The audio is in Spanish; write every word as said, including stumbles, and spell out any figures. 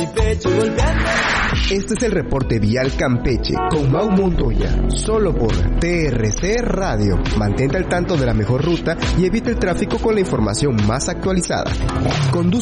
pecho golpeando. Este es el reporte vial Campeche con Mau Montoya, solo por T R C Radio. Mantente al tanto de la mejor ruta y evita el tráfico con la información más actualizada. Conduce